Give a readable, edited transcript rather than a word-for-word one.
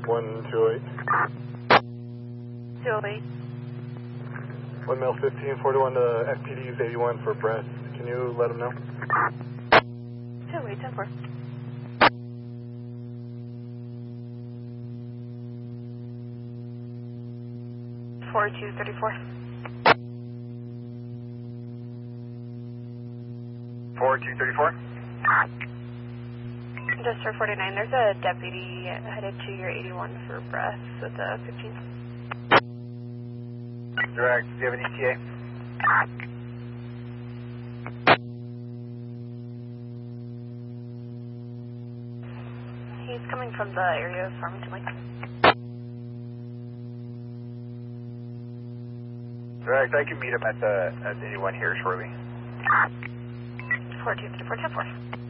128. 208. 1 male 1541 to FPD's 81 for breath. Can you let him know? 208, 10-4. Four 234. 4234. Just for 49, there's a deputy headed to your 81 for breath with a 15. Direct, do you have an ETA? He's coming from the area of Farmington Lake. Direct, I can meet him at 81 here shortly. 4234, 10-4.